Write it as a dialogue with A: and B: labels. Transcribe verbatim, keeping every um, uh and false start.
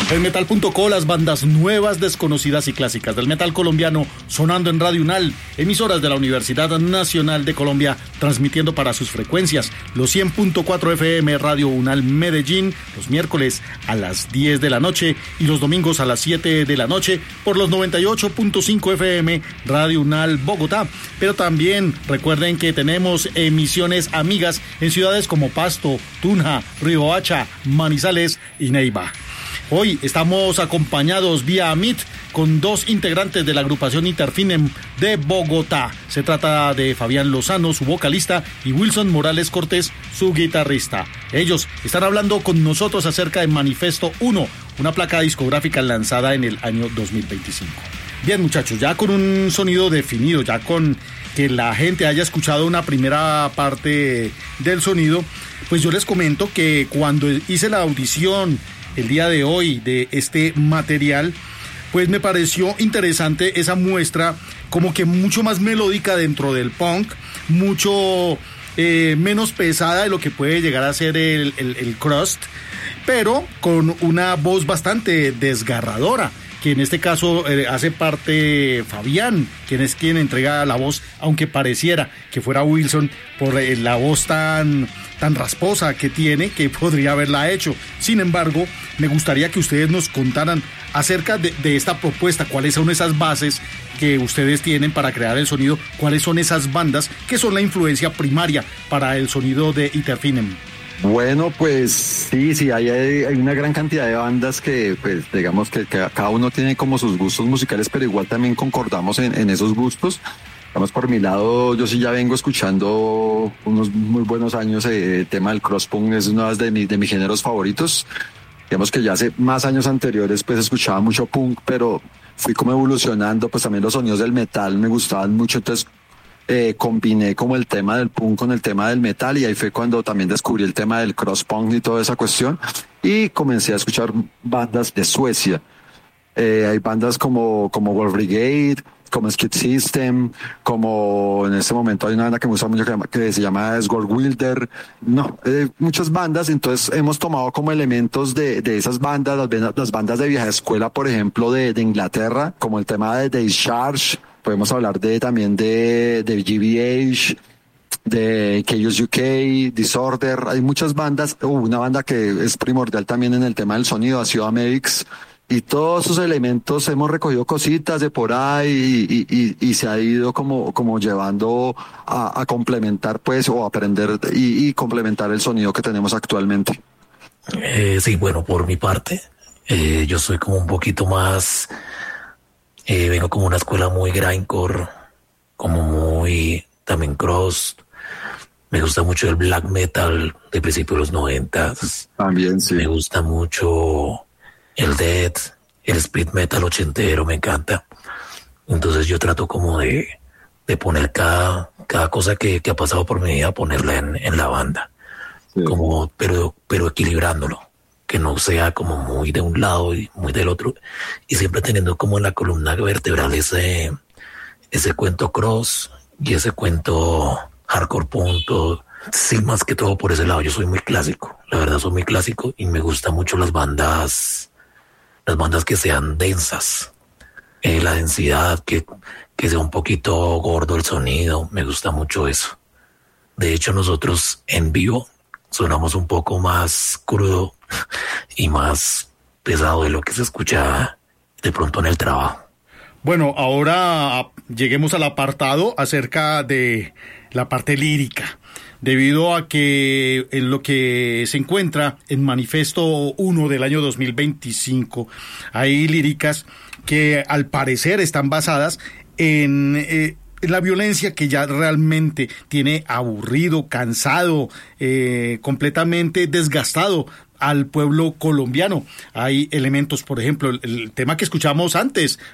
A: En metal punto co, las bandas nuevas, desconocidas y clásicas del metal colombiano sonando en Radio UNAL, emisoras de la Universidad Nacional de Colombia, transmitiendo para sus frecuencias los cien punto cuatro F M Radio UNAL Medellín, los miércoles a las diez de la noche y los domingos a las siete de la noche por los noventa y ocho punto cinco F M Radio UNAL Bogotá. Pero también recuerden que tenemos emisiones amigas en ciudades como Pasto, Tunja, Riohacha, Manizales y Neiva. Hoy estamos acompañados vía Meet con dos integrantes de la agrupación Interfinem de Bogotá. Se trata de Fabián Lozano, su vocalista, y Wilson Morales Cortés, su guitarrista. Ellos están hablando con nosotros acerca de Manifesto uno, una placa discográfica lanzada en el año dos mil veinticinco. Bien, muchachos, ya con un sonido definido, ya con que la gente haya escuchado una primera parte del sonido, pues yo les comento que cuando hice la audición el día de hoy de este material, pues me pareció interesante esa muestra, como que mucho más melódica dentro del punk, mucho eh, menos pesada de lo que puede llegar a ser el, el, el crust, pero con una voz bastante desgarradora, que en este caso eh, hace parte Fabián, quien es quien entrega la voz, aunque pareciera que fuera Wilson por eh, la voz tan, tan rasposa que tiene, que podría haberla hecho. Sin embargo, me gustaría que ustedes nos contaran acerca de, de esta propuesta, cuáles son esas bases que ustedes tienen para crear el sonido, cuáles son esas bandas que son la influencia primaria para el sonido de Interfinem.
B: Bueno, pues sí, sí, hay, hay una gran cantidad de bandas que, pues, digamos que, que cada uno tiene como sus gustos musicales, pero igual también concordamos en, en esos gustos. Digamos, por mi lado, yo sí ya vengo escuchando unos muy buenos años. Eh, el tema del crosspunk es uno de, mi, de mis géneros favoritos. Digamos que ya hace más años anteriores, pues escuchaba mucho punk, pero fui como evolucionando, pues también los sonidos del metal me gustaban mucho, entonces Eh, combiné como el tema del punk con el tema del metal, y ahí fue cuando también descubrí el tema del crosspunk y toda esa cuestión, y comencé a escuchar bandas de Suecia. Eh, hay bandas como, como Wolf Brigade, como Skid System, como en este momento hay una banda que me gusta mucho que, que se llama Sgård Wilder, no, eh, muchas bandas. Entonces hemos tomado como elementos de, de esas bandas, las, las bandas de vieja escuela, por ejemplo, de, de Inglaterra, como el tema de Discharge. Podemos hablar de también de, de G B H, de Chaos U K, Disorder. Hay muchas bandas. Uh, una banda que es primordial también en el tema del sonido ha sido Amedix. Y todos esos elementos hemos recogido cositas de por ahí y, y, y se ha ido como, como llevando a, a complementar, pues, o aprender y, y complementar el sonido que tenemos actualmente.
C: Eh, sí, bueno, por mi parte, eh, yo soy como un poquito más... Eh, vengo como una escuela muy grindcore, como muy también cross. Me gusta mucho el black metal de principios de los noventas.
B: También, sí.
C: Me gusta mucho el death, el speed metal ochentero, me encanta. Entonces yo trato como de, de poner cada, cada cosa que, que ha pasado por mi vida, ponerla en, en la banda. Sí. Como, pero, pero equilibrándolo, que no sea como muy de un lado y muy del otro, y siempre teniendo como en la columna vertebral ese, ese cuento cross y ese cuento hardcore punto. Sí, más que todo por ese lado. Yo soy muy clásico, la verdad soy muy clásico, y me gustan mucho las bandas, las bandas que sean densas, eh, la densidad, que, que sea un poquito gordo el sonido, me gusta mucho eso. De hecho, nosotros en vivo sonamos un poco más crudo y más pesado de lo que se escucha de pronto en el trabajo.
A: Bueno, ahora lleguemos al apartado acerca de la parte lírica, debido a que en lo que se encuentra en Manifesto uno del año dos mil veinticinco hay líricas que al parecer están basadas en... Eh, la violencia que ya realmente tiene aburrido, cansado, eh, completamente desgastado al pueblo colombiano. Hay elementos, por ejemplo, el, el tema que escuchamos antes,